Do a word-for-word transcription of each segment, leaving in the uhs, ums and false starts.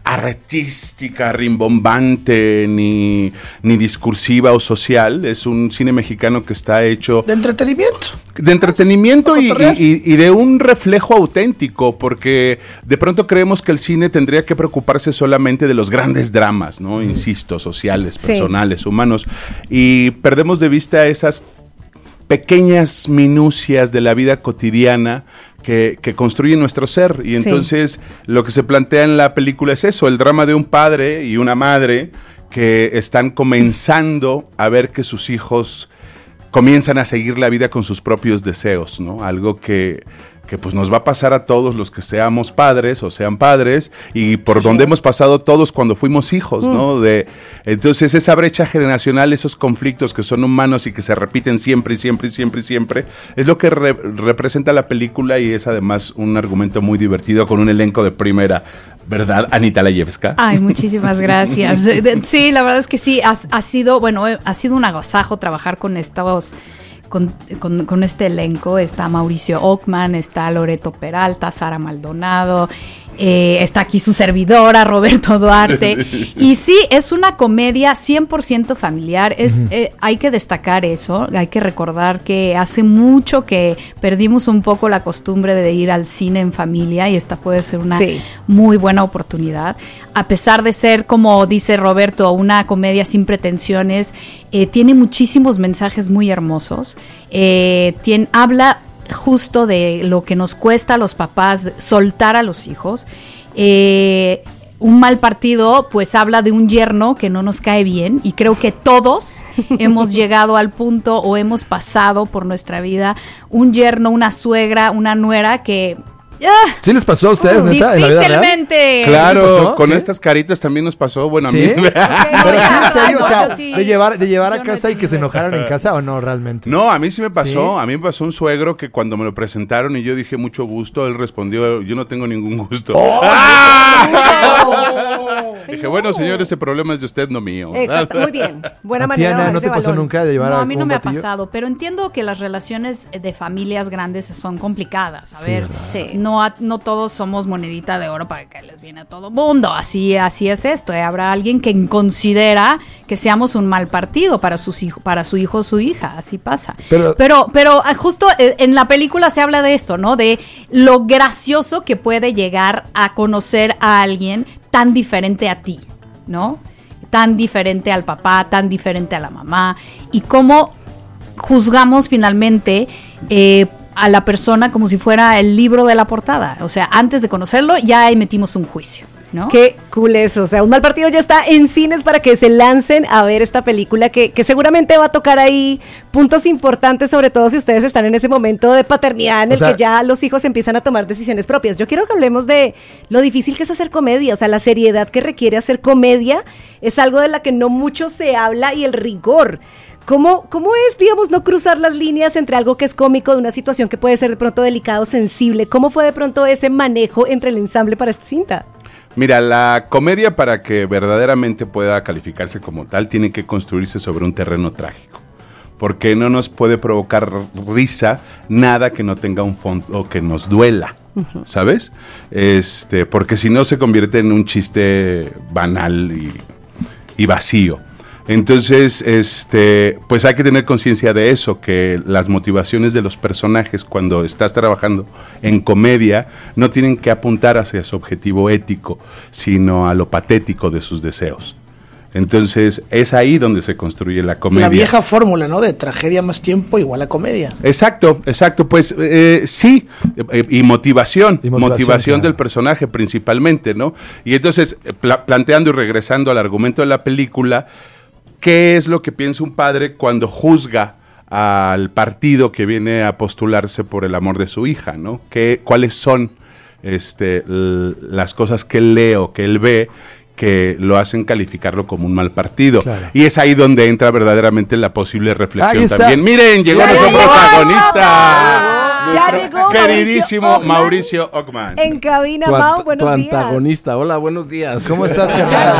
artística, rimbombante, ni, ni discursiva o social. Es un cine mexicano que está hecho... De entretenimiento. De entretenimiento y, y, y de un reflejo auténtico, porque de pronto creemos que el cine tendría que preocuparse solamente de los grandes dramas, ¿no? Insisto, sociales, personales, sí. humanos, y perdemos de vista esas pequeñas minucias de la vida cotidiana que, que construyen nuestro ser. Y entonces sí. lo que se plantea en la película es eso, el drama de un padre y una madre que están comenzando a ver que sus hijos comienzan a seguir la vida con sus propios deseos, ¿no? Algo que, que pues nos va a pasar a todos los que seamos padres o sean padres y por sí. donde hemos pasado todos cuando fuimos hijos, mm. ¿no? De, entonces esa brecha generacional, esos conflictos que son humanos y que se repiten siempre y siempre y siempre y siempre, es lo que re- representa la película y es además un argumento muy divertido con un elenco de primera. ¿Verdad, Anita Layevska? Ay, muchísimas gracias. Sí, la verdad es que sí, ha, ha sido, bueno, ha sido un agasajo trabajar con estos, con, con, con este elenco. Está Mauricio Ockman, está Loreto Peralta, Sara Maldonado, eh, está aquí su servidora, Roberto Duarte. Y sí, es una comedia cien por ciento familiar. Es, uh-huh. eh, hay que destacar eso, hay que recordar que hace mucho que perdimos un poco la costumbre de ir al cine en familia y esta puede ser una sí. muy buena oportunidad. A pesar de ser, como dice Roberto, una comedia sin pretensiones, eh, tiene muchísimos mensajes muy hermosos. Eh, tiene, habla justo de lo que nos cuesta a los papás soltar a los hijos. Eh, un mal partido pues habla de un yerno que no nos cae bien y creo que todos hemos llegado al punto o hemos pasado por nuestra vida un yerno, una suegra, una nuera que... ¡Ah! ¿Sí les pasó a ustedes, neta? Difícilmente. Claro, con ¿sí? estas caritas también nos pasó. Bueno, ¿sí? a mí. Okay, no, pero sí, en serio, o sea, sí. de llevar, de llevar a casa no y que se enojaran en casa o no realmente. No, a mí sí me pasó. ¿Sí? A mí me pasó un suegro que cuando me lo presentaron y yo dije mucho gusto, él respondió, yo no tengo ningún gusto. Oh, ¡Ah! No. Dije, bueno, señor, ese problema es de usted, no mío. Exacto, muy bien. Buena manera. Tiana, ¿no te pasó balón? Nunca de llevar no, a a mí no me batillo? ha pasado, pero entiendo que las relaciones de familias grandes son complicadas. A sí, ver, sí. no, no todos somos monedita de oro para que les viene a todo mundo. Así, así es esto. ¿eh? Habrá alguien que considera que seamos un mal partido para sus hijos, para su hijo o su hija. Así pasa. Pero, pero, pero justo en la película se habla de esto, ¿no? De lo gracioso que puede llegar a conocer a alguien tan diferente a ti, ¿no? Tan diferente al papá, tan diferente a la mamá. Y cómo juzgamos finalmente eh, a la persona como si fuera el libro de la portada. O sea, antes de conocerlo ya emitimos un juicio, ¿no? Qué cool eso. O sea, Un Mal Partido ya está en cines para que se lancen a ver esta película que, que seguramente va a tocar ahí puntos importantes, sobre todo si ustedes están en ese momento de paternidad en o el sea, que ya los hijos empiezan a tomar decisiones propias. Yo quiero que hablemos de lo difícil que es hacer comedia. O sea, la seriedad que requiere hacer comedia es algo de la que no mucho se habla y el rigor. ¿Cómo, ¿Cómo es, digamos, no cruzar las líneas entre algo que es cómico de una situación que puede ser de pronto delicado, sensible? ¿Cómo fue de pronto ese manejo entre el ensamble para esta cinta? Mira, la comedia para que verdaderamente pueda calificarse como tal tiene que construirse sobre un terreno trágico, porque no nos puede provocar risa nada que no tenga un fondo o que nos duela, uh-huh. ¿sabes? Este, porque si no se convierte en un chiste banal y, y vacío. Entonces, este, pues hay que tener conciencia de eso, que las motivaciones de los personajes cuando estás trabajando en comedia no tienen que apuntar hacia su objetivo ético, sino a lo patético de sus deseos. Entonces, es ahí donde se construye la comedia. La vieja fórmula, ¿no? De tragedia más tiempo igual a comedia. Exacto, exacto. Pues eh, sí, eh, y motivación, y motivación, motivación claro. del personaje principalmente, ¿no? Y entonces, pla- planteando y regresando al argumento de la película, ¿qué es lo que piensa un padre cuando juzga al partido que viene a postularse por el amor de su hija, ¿no? ¿Qué, ¿Cuáles son este, l- las cosas que él lee o que él ve que lo hacen calificarlo como un mal partido? Claro. Y es ahí donde entra verdaderamente la posible reflexión también. Miren, llegó ya nuestro llegó. protagonista. Ya llegó queridísimo Mauricio Ockman. En cabina, tu, Mau, buenos tu días. antagonista. Hola, buenos días. ¿Cómo estás, chan, chan,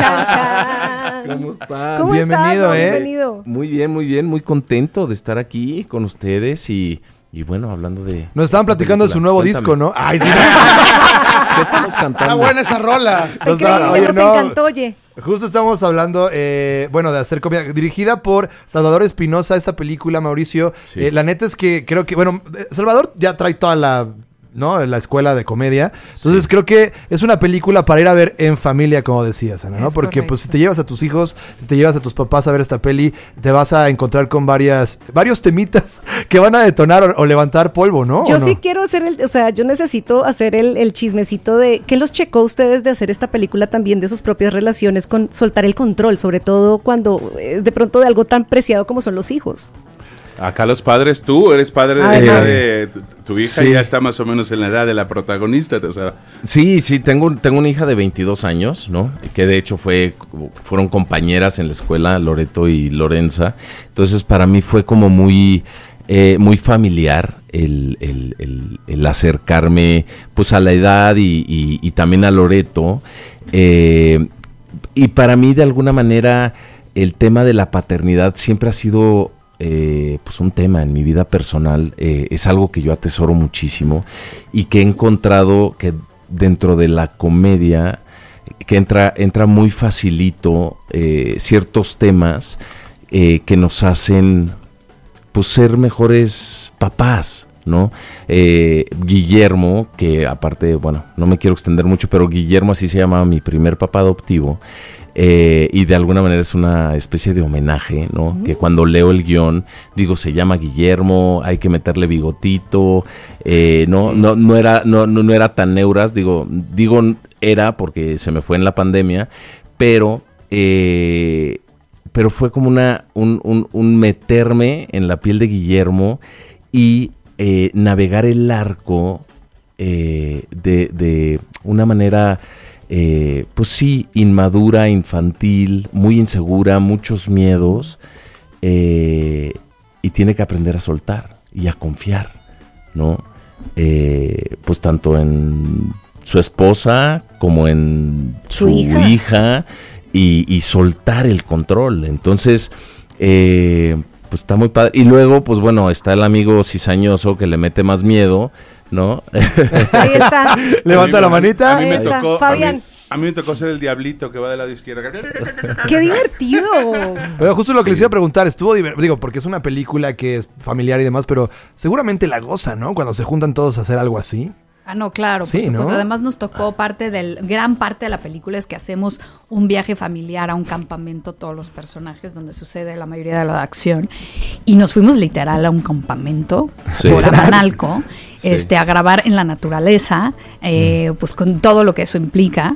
chan. ¿Cómo estás? ¿Cómo Bienvenido, estás, ¿eh? Bienvenido. Muy bien, muy bien. Muy contento de estar aquí con ustedes y... Y bueno, hablando de... Nos estaban platicando de su nuevo Cuéntame. disco, ¿no? Ay, sí. ¿Qué estamos cantando? Está buena esa rola. Ay, increíble, Oye, nos no. encantó, oye. Justo estamos hablando, eh, bueno, de hacer comedia, dirigida por Salvador Espinosa, esta película, Mauricio. Sí. Eh, la neta es que creo que, bueno, eh, Salvador ya trae toda la, ¿no? La escuela de comedia. Entonces creo que es una película para ir a ver en familia, como decías, Ana, ¿no? Es Porque correcto. pues si te llevas a tus hijos, si te llevas a tus papás a ver esta peli, te vas a encontrar con varias, varios temitas que van a detonar o, o levantar polvo, ¿no? Yo ¿O no? sí quiero hacer el, o sea, yo necesito hacer el, el chismecito de ¿qué los checó ustedes de hacer esta película también de sus propias relaciones con soltar el control, sobre todo cuando es de pronto de algo tan preciado como son los hijos? Acá los padres, tú eres padre Ay, de, no. ya de tu, tu hija Sí. ya está más o menos en la edad de la protagonista, o sea, Sí, sí, tengo, tengo una hija de veintidós años, ¿no? Que de hecho fue, fueron compañeras en la escuela, Loreto y Lorenza. Entonces para mí fue como muy, eh, muy familiar el, el, el, el acercarme pues a la edad y, y, y también a Loreto. Eh, y para mí de alguna manera el tema de la paternidad siempre ha sido... Eh, pues un tema en mi vida personal, eh, es algo que yo atesoro muchísimo y que he encontrado que dentro de la comedia que entra, entra muy facilito eh, ciertos temas eh, que nos hacen pues ser mejores papás, ¿no? Eh, Guillermo, que aparte, bueno, no me quiero extender mucho, pero Guillermo así se llamaba mi primer papá adoptivo. Eh, y de alguna manera es una especie de homenaje, ¿no? Uh-huh. Que cuando leo el guión, digo, se llama Guillermo, hay que meterle bigotito, eh, no, no, no era, no, no, no era tan neuras, digo, digo era porque se me fue en la pandemia, pero, eh, pero fue como una, un, un, un meterme en la piel de Guillermo y eh, navegar el arco eh, de, de una manera... Eh, pues sí, inmadura, infantil, muy insegura, muchos miedos, eh, y tiene que aprender a soltar y a confiar, ¿no? Eh, pues tanto en su esposa como en su, su hija, hija y, y soltar el control. Entonces, eh, pues está muy padre. Y luego, pues bueno, está el amigo cizañoso que le mete más miedo, ¿no? Ahí está. Levanta la manita. A mí me Ahí está. tocó, Fabián. A mí, a mí me tocó ser el diablito que va del lado izquierdo. ¡Qué divertido! Pero justo lo que les iba a preguntar, estuvo divertido, digo, porque es una película que es familiar y demás, pero seguramente la goza, ¿no? Cuando se juntan todos a hacer algo así. Ah, no, claro, Sí, por supuesto. ¿no? Además nos tocó parte del, gran parte de la película es que hacemos un viaje familiar a un campamento, todos los personajes, donde sucede la mayoría de la acción. Y nos fuimos literal a un campamento Sí. por Amanalco, Sí. este, a grabar en la naturaleza, eh, pues con todo lo que eso implica.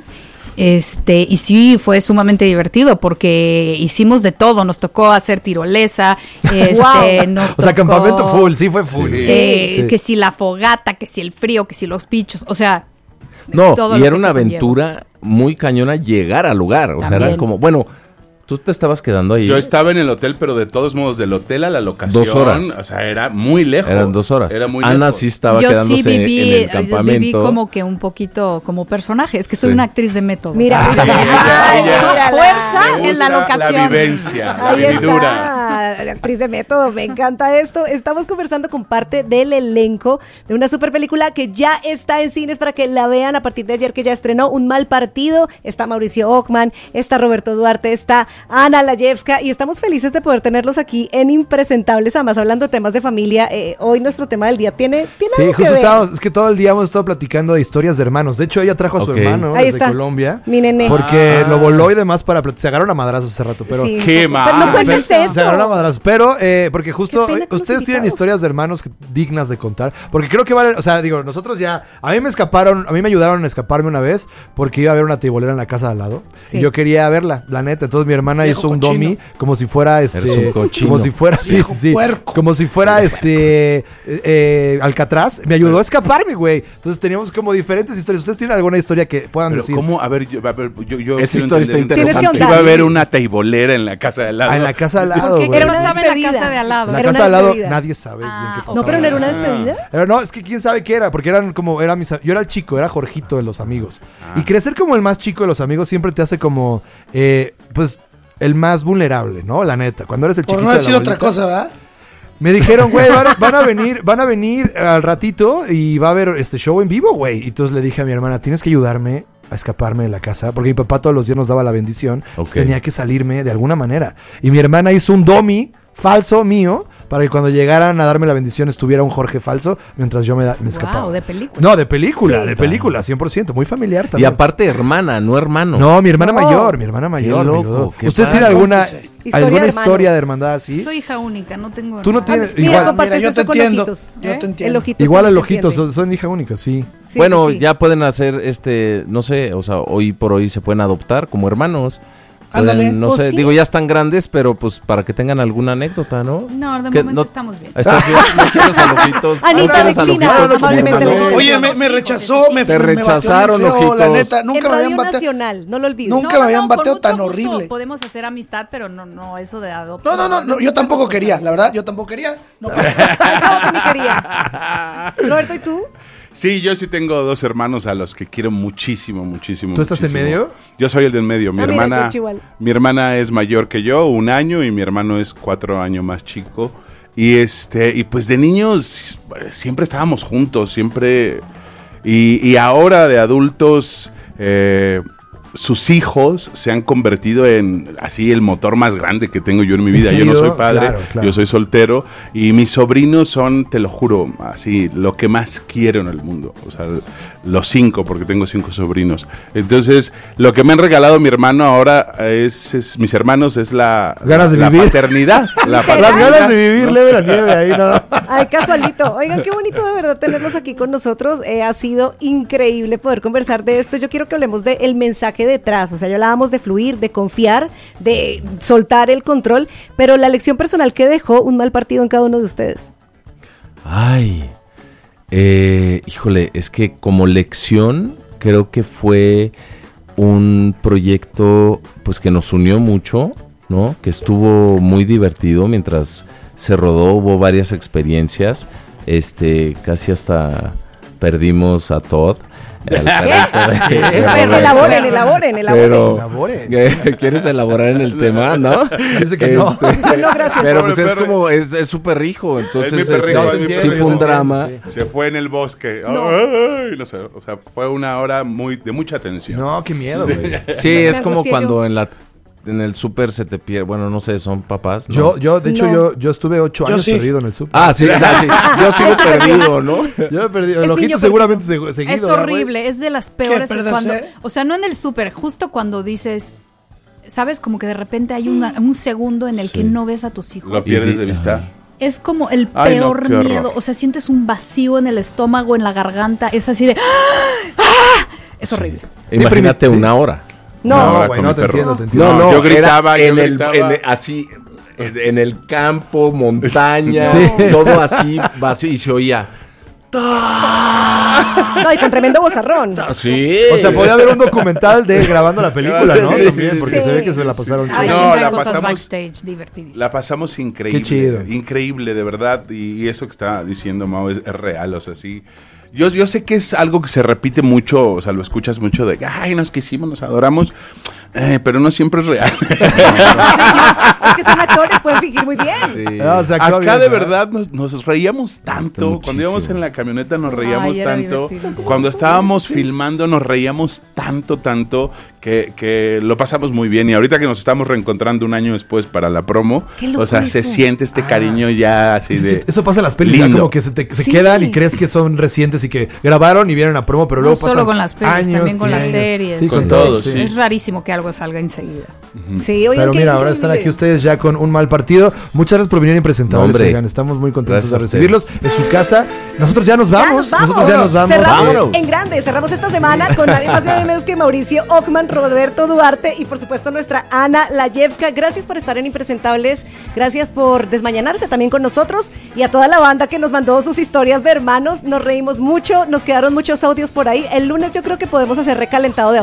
Este, y sí, fue sumamente divertido porque hicimos de todo, nos tocó hacer tirolesa, este, Wow. nos O sea, tocó, campamento full, sí fue full. Sí. eh, Sí. que si la fogata, que si el frío, que si los pichos, o sea, No, todo y lo era que una eso conlleva. aventura muy cañona llegar al lugar. O sea, era También. como, bueno, tú te estabas quedando ahí. Yo estaba en el hotel, pero de todos modos, del hotel a la locación, Dos horas. o sea, era muy lejos. Eran dos horas. Era muy Ana lejos. sí estaba yo quedándose sí viví, en el eh, campamento. viví como que un poquito como personaje. Es que soy Sí. una actriz de método. Mira, ¿sabes? mira, Ay, mira, ella- mírala. fuerza Me en la gusta locación. La vivencia, la Ahí vividura. está, actriz de método, me encanta esto. Estamos conversando con parte del elenco de una super película que ya está en cines para que la vean a partir de ayer, que ya estrenó Un Mal Partido. Está Mauricio Ockman, está Roberto Duarte, está Ana Layevska y estamos felices de poder tenerlos aquí en Impresentables. Además, hablando de temas de familia, eh, hoy nuestro tema del día tiene, tiene Sí, algo que justo ver. estábamos, es que todo el día hemos estado platicando de historias de hermanos. De hecho, ella trajo a su Ok. hermano Ahí desde está, Colombia. mi nene. Porque Ah. lo voló y demás para plat- se agarraron a madrazos hace rato, pero Sí. Qué Pero mal. no cuentes Pero- eso. se agarraron a madrazos. Pero, eh, porque justo Qué pena eh, con los ustedes tienen invitados. historias de hermanos que- dignas de contar. Porque creo que vale, o sea, digo, nosotros ya, a mí me escaparon, a mí me ayudaron a escaparme una vez porque iba a ver una tibolera en la casa de al lado. Sí. Y yo quería verla, la neta. Entonces mi hermana Viejo hizo un cochino. dummy como si fuera este. Eres un cochino. Como si fuera, sí, Viejo sí, sí. puerco. Como si fuera este eh, eh, Alcatraz. Me ayudó a escaparme, güey. Entonces teníamos como diferentes historias. ¿Ustedes tienen alguna historia que puedan Pero decir? ¿cómo? A ver, yo, a ver, yo, yo Esa quiero historia está entender. Tienes que interesante. ahondar. Iba a haber una teibolera en la casa de al lado. Ah, en la casa al lado, ¿Qué güey. Era una pasaba en la despedida. casa de al lado? En la Era casa una al lado despedida. nadie sabe bien Ah, qué ok. pasaba. No, pero no era una Ah. despedida. Pero no, es que quién sabe qué era, porque eran como, era mis, yo era el chico, era Jorgito de los amigos. Ah. Y crecer como el más chico de los amigos siempre te hace como, eh, pues, el más vulnerable, ¿no? La neta, cuando eres el Por chiquito no de la decir otra bolita. cosa, ¿verdad? Me dijeron, güey, van, a- van a venir, van a venir al ratito y va a haber este show en vivo, güey. Y entonces le dije a mi hermana, tienes que ayudarme a escaparme de la casa, porque mi papá todos los días nos daba la bendición, entonces Ok. tenía que salirme de alguna manera. Y mi hermana hizo un dummy falso mío para que cuando llegaran a darme la bendición estuviera un Jorge falso mientras yo me, da- me escapaba. Wow, de película. No, de película, Sí. de película, cien por ciento, muy familiar Y también. aparte hermana, no hermano. No, mi hermana No. mayor, mi hermana mayor. loco, me ayudó. qué ¿Ustedes padre. tienen alguna, Cómplice. Historia alguna de historia hermanos. de hermandad así? Soy hija única, no tengo. Tú no hermano. tienes- Mira, igual- compartes Mira, yo eso te con entiendo. Ojitos. Yo ¿Eh? te El entiendo. Ojitos Igual también al te ojitos, entiende. son, son hija única, sí. Sí, bueno, sí, sí. ya pueden hacer este, no sé, o sea, hoy por hoy se pueden adoptar como hermanos. Pueden, Ándale. no ¿O sé, sí? digo, ya están grandes, pero pues para que tengan alguna anécdota, ¿no? No, de Que momento no- estamos bien. ¿Estás bien? ¿No quieres a Ojitos? ¿No Anita, quieres a declina Ojitos como amablemente hermano? la Oye, me, me rechazó, me, Te me bateó rechazaron, bien feo, la Ojitos. neta, nunca en me habían Radio bateado. Nacional, no lo olvides. Nunca me habían con bateado mucho tan gusto horrible. Podemos hacer amistad, pero no, no, eso de adoptar. No, no, no, no, yo tampoco quería, la verdad, yo tampoco quería. No, pues, Al cabo que ni quería. Roberto, ¿y tú? Sí, yo sí tengo dos hermanos a los que quiero muchísimo, muchísimo. ¿Tú estás en muchísimo. medio? Yo soy el del medio. Mi Ah, mira, hermana, qué igual. mi hermana es mayor que yo, un año, y mi hermano es cuatro años más chico. Y este, y pues de niños eh, siempre estábamos juntos, siempre. Y, y ahora de adultos, eh, sus hijos se han convertido en así el motor más grande que tengo yo en mi vida. Yo no serio? soy padre, Claro, claro. yo soy soltero, y mis sobrinos son, te lo juro, así, lo que más quiero en el mundo. O sea, los cinco, porque tengo cinco sobrinos. Entonces, lo que me han regalado mi hermano ahora es, es- mis hermanos, es la, Ganas de la vivir. paternidad. La Las paternidad. ganas de vivir leve la nieve ahí, ¿no? Ay, casualito. Oigan, qué bonito de verdad tenerlos aquí con nosotros. Eh, ha sido increíble poder conversar de esto. Yo quiero que hablemos del mensaje detrás. O sea, ya hablábamos de fluir, de confiar, de soltar el control, pero la lección personal que dejó un mal partido en cada uno de ustedes. Ay, eh, híjole, es que como lección creo que fue un proyecto pues que nos unió mucho, ¿no? Que estuvo muy divertido mientras se rodó, hubo varias experiencias, este, casi hasta perdimos a Todd. al perrito de- Eh, Roberto. elaboren, elaboren, elaboren. Pero, Elaboren. ¿qué- ¿quieres elaborar en el tema, no? Dice que no. Este, No, gracias. Pero Pobre pues es perro. como, es es súper rico, entonces Es mi perrijo, este, es mi sí perrijo. fue un drama. Se fue en el bosque. Ay, no sé, o sea, fue una hora muy de mucha tensión. No, qué miedo, güey. Sí, Me es como angustié cuando yo. en la en el súper se te pierde, bueno, no sé, son papás, ¿no? Yo, yo, de hecho, No. yo, yo estuve ocho Yo años sí. perdido en el súper. Ah, sí, ah, sí, yo sigo Ese perdido, ¿no? Yo me perdí. Es El niño ojito perdido. seguramente se- seguido. Es ¿verdad, güey? horrible, es de las peores perdes, cuando, eh? o sea, no en el súper, justo cuando dices, sabes, como que de repente hay una- un segundo en el que no ves a tus hijos. Lo pierdes de vista. Es como el Ay, no, peor qué horror. miedo, o sea, sientes un vacío en el estómago, en la garganta, es así de ¡ah! ¡Ah! Es horrible. Imagínate Sí. una hora. No, No, güey, con no, mi te perro. entiendo, te entiendo. No, yo gritaba, era yo en el, gritaba. en el- así, en, en el campo, montaña, Sí. todo así, vacío, y se oía. No, y con tremendo bozarrón. Sí. O sea, podía haber un documental de grabando la película, ¿no? Sí, También, sí, porque sí. se ve que se la pasaron Ay, No, chido. siempre la hay cosas pasamos- backstage divertidísimas. La pasamos increíble. Qué chido. Increíble, de verdad. Y, y eso que está diciendo Mau es, es real, o sea, sí. Yo, yo sé que es algo que se repite mucho, o sea, lo escuchas mucho de, ay, nos quisimos, nos adoramos, eh, pero no siempre es real. Es que son actores, pueden fingir muy bien. Sí. Ah, o sea, Acá actuó bien, de ¿verdad? verdad nos, nos reíamos tanto. Muchísimo. Cuando íbamos en la camioneta nos reíamos Ay, era tanto. divertidísimo. Cuando estábamos filmando nos reíamos tanto, tanto que, que lo pasamos muy bien. Y ahorita que nos estamos reencontrando un año después para la promo, Qué loco o sea, se eso. siente este cariño ya así Sí, de... sí, eso pasa en las pelis, ¿no? lindo. Como que se, te- se Sí. quedan y crees que son recientes y que grabaron y vieron a promo, pero No luego solo pasan con las pelis, años también con y las años. series. Sí, Con con todo, todo, sí. Es rarísimo que algo salga enseguida. Sí, oigan, Pero qué mira, ahora increíble. están aquí ustedes ya con un mal partido. Muchas gracias por venir impresentables, No, hombre. oigan. Estamos muy contentos Gracias a de recibirlos en su casa. Nosotros ya nos Ya vamos. nos vamos. Nosotros ya nos vamos. Cerramos Vámonos. en grande. Cerramos esta semana con nadie más y nadie menos que Mauricio Ockman, Roberto Duarte y por supuesto nuestra Ana Layevska. Gracias por estar en Impresentables. Gracias por desmañanarse también con nosotros y a toda la banda que nos mandó sus historias de hermanos. Nos reímos mucho. Nos quedaron muchos audios por ahí. El lunes yo creo que podemos hacer recalentado de audios.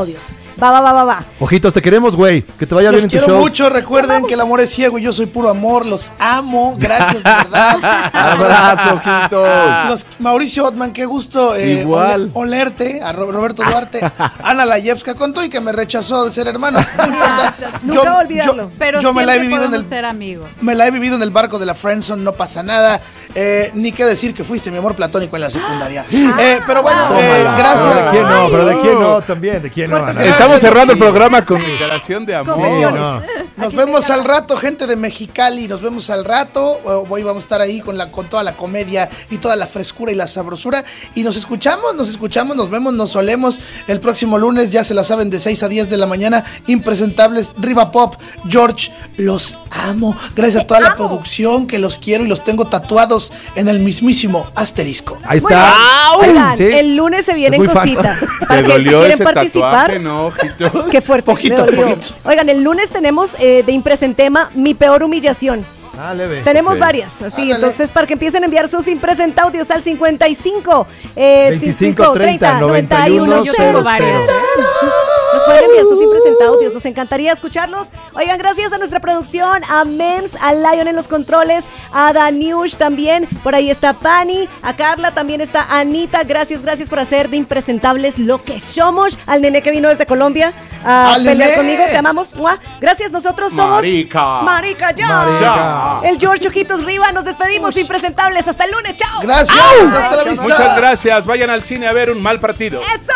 Va, va, va, va, va. Ojitos, te queremos, güey. Que te vaya Los bien en tu quiero show. mucho, recuerden que el amor es ciego y yo soy puro amor, los amo, gracias de verdad. Abrazo, ojitos. Los- Mauricio Ottman, qué gusto eh, Igual. ole- olerte, a Ro- Roberto Duarte, Ana Layevska contó y que me rechazó de ser hermano. No importa. Nunca voy a olvidarlo. Pero yo me la he siempre vivido en podemos el ser amigos. Me la he vivido en el barco de la Friendzone, no pasa nada. Eh, ni qué decir que fuiste mi amor platónico en la secundaria. Eh, pero bueno, eh, Pero gracias. de quién no, pero de quién no también, de quién no. Ana. Estamos cerrando el programa con declaración de amor. Sí, no. Nos vemos al rato, gente de Mexicali. Nos vemos al rato. Eh, Hoy vamos a estar ahí con, la, con toda la comedia y toda la frescura y la sabrosura. Y nos escuchamos, nos escuchamos, nos vemos, nos solemos el próximo lunes. Ya se la saben, de seis a diez de la mañana. Impresentables, Riva Pop, George, los amo. Gracias a toda la producción, que los quiero y los tengo tatuados en el mismísimo asterisco. Ahí Bueno, está. oigan, Sí. el lunes se vienen Es muy fan. cositas. ¿Te Para que si dolió quieren ese participar. tatuaje, no, ojitos? Qué fuerte. Poquito, me dolió. poquito. Oigan, el lunes tenemos eh, de Impresentema Mi Peor Humillación. Ah, leve. Tenemos Ok. varias, así, Ándale. entonces para que empiecen a enviar sus impresentaudios al cincuenta y cinco, eh, veinticinco, treinta, noventa y uno, Yo tengo cero, varios. cero. Nos pueden enviar sus impresentaudios, nos encantaría escucharlos. Oigan, gracias a nuestra producción, a Mems, a Lion en los controles, a Daniush también, por ahí está Pani, a Carla también está Anita, gracias, gracias por hacer de impresentables lo que somos, al nene que vino desde Colombia a ¡Al pelear nene! conmigo, te amamos. ¡Mua! Gracias, nosotros somos Marica. Marica ya. Marica. El George Ojitos Riva, nos despedimos, impresentables, hasta el lunes, chao. Gracias, hasta la vista. Muchas gracias. Vayan al cine a ver un mal partido. Eso.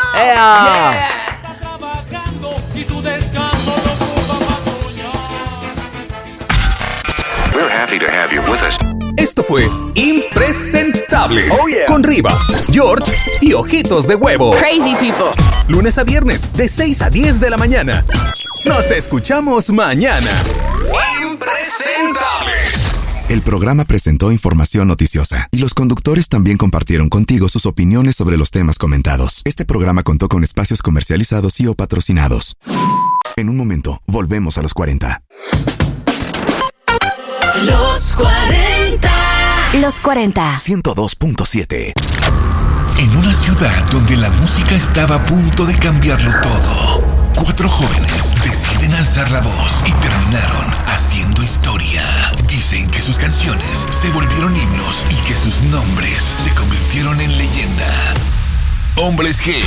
We're happy to have you with us. Esto fue Impresentables con Riva, George y Ojitos de Huevo. Crazy people. Lunes a viernes de seis a diez de la mañana. Nos escuchamos mañana. Impresentables. El programa presentó información noticiosa y los conductores también compartieron contigo sus opiniones sobre los temas comentados. Este programa contó con espacios comercializados y o patrocinados. En un momento, volvemos a los cuarenta. Los cuarenta. Los cuarenta. ciento dos punto siete. En una ciudad donde la música estaba a punto de cambiarlo todo, cuatro jóvenes deciden alzar la voz y terminaron haciendo historia. Dicen que sus canciones se volvieron himnos y que sus nombres se convirtieron en leyenda. Hombres G.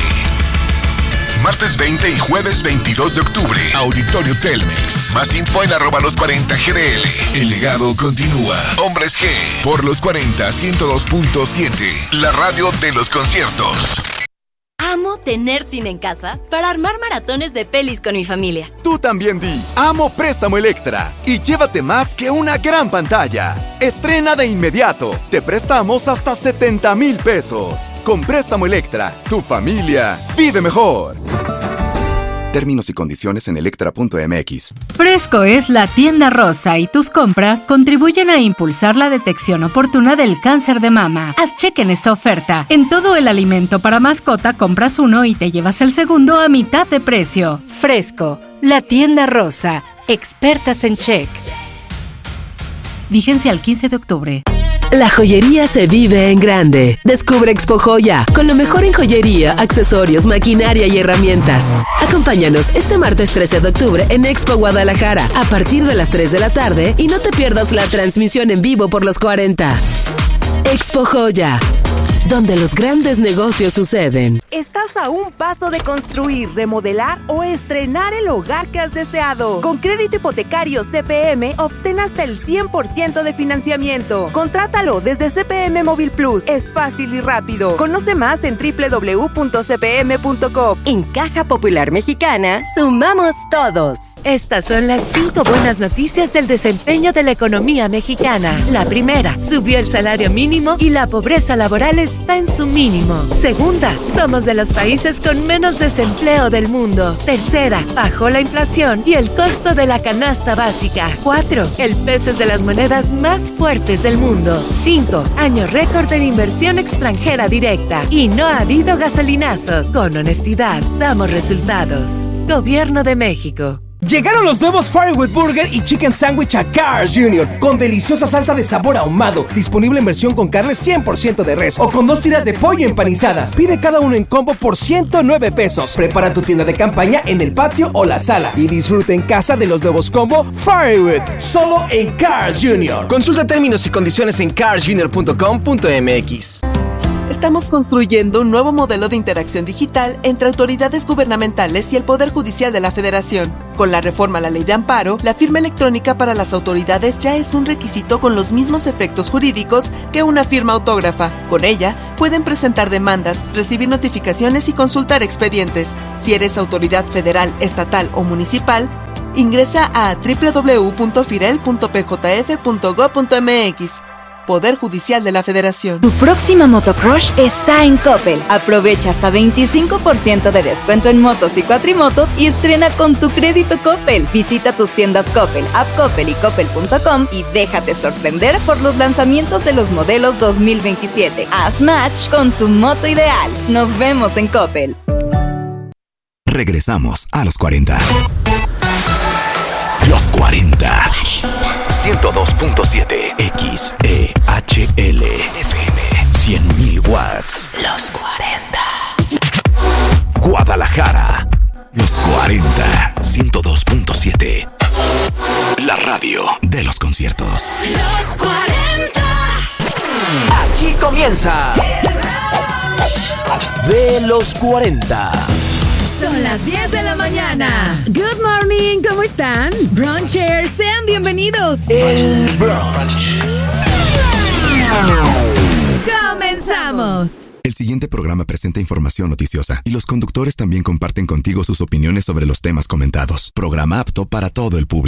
Martes veinte y jueves veintidós de octubre. Auditorio Telmex. Más info en arroba los cuarenta G D L. El legado continúa. Hombres G. Por los cuarenta, ciento dos punto siete. La radio de los conciertos. Amo tener cine en casa para armar maratones de pelis con mi familia. Tú también di, amo Préstamo Electra y llévate más que una gran pantalla. Estrena de inmediato, te prestamos hasta setenta mil pesos. Con Préstamo Electra, tu familia vive mejor. Términos y condiciones en electra punto m x. Fresco es la tienda rosa y tus compras contribuyen a impulsar la detección oportuna del cáncer de mama. Haz cheque en esta oferta. En todo el alimento para mascota compras uno y te llevas el segundo a mitad de precio. Fresco, la tienda rosa, expertas en check. Vígense al quince de octubre. La joyería se vive en grande. Descubre Expo Joya, con lo mejor en joyería, accesorios, maquinaria y herramientas. Acompáñanos este martes trece de octubre en Expo Guadalajara, a partir de las tres de la tarde, y no te pierdas la transmisión en vivo por los cuarenta. Expo Joya, donde los grandes negocios suceden. Estás a un paso de construir, remodelar o estrenar el hogar que has deseado. Con crédito hipotecario C P M, obtén hasta el cien por ciento de financiamiento. Contrátalo desde C P M Móvil Plus. Es fácil y rápido. Conoce más en doble u doble u doble u punto c p m punto com. En Caja Popular Mexicana, sumamos todos. Estas son las cinco buenas noticias del desempeño de la economía mexicana. La primera, subió el salario mínimo y la pobreza laboral está en su mínimo. Segunda, somos de los países con menos desempleo del mundo. Tercera, bajó la inflación y el costo de la canasta básica. Cuatro, el peso es de las monedas más fuertes del mundo. Cinco, año récord en inversión extranjera directa. Y no ha habido gasolinazos. Con honestidad, damos resultados. Gobierno de México. Llegaron los nuevos Firewood Burger y Chicken Sandwich a Carl's junior con deliciosa salsa de sabor ahumado, disponible en versión con carne cien por ciento de res o con dos tiras de pollo empanizadas. Pide cada uno en combo por ciento nueve pesos. Prepara tu tienda de campaña en el patio o la sala y disfruta en casa de los nuevos combo Firewood, solo en Carl's junior. Consulta términos y condiciones en carl's junior punto com punto m x. Estamos construyendo un nuevo modelo de interacción digital entre autoridades gubernamentales y el Poder Judicial de la Federación. Con la reforma a la Ley de Amparo, la firma electrónica para las autoridades ya es un requisito con los mismos efectos jurídicos que una firma autógrafa. Con ella, pueden presentar demandas, recibir notificaciones y consultar expedientes. Si eres autoridad federal, estatal o municipal, ingresa a doble u doble u doble u punto firel punto p j f punto gob punto m x. Poder Judicial de la Federación. Tu próxima motocrush está en Coppel. Aprovecha hasta veinticinco por ciento de descuento en motos y cuatrimotos y estrena con tu crédito Coppel. Visita tus tiendas Coppel, App Coppel y Coppel punto com y déjate sorprender por los lanzamientos de los modelos dos mil veintisiete. Haz match con tu moto ideal. Nos vemos en Coppel. Regresamos a los cuarenta. Los cuarenta. ciento dos punto siete X E H L F M. cien mil watts. Los cuarenta. Guadalajara. Los cuarenta. ciento dos punto siete. La radio de los conciertos. Los cuarenta. Aquí comienza De los cuarenta. Son las diez de la mañana. Good morning, ¿cómo están? Brunchers, sean bienvenidos. El brunch. ¡Comenzamos! El siguiente programa presenta información noticiosa y los conductores también comparten contigo sus opiniones sobre los temas comentados. Programa apto para todo el público.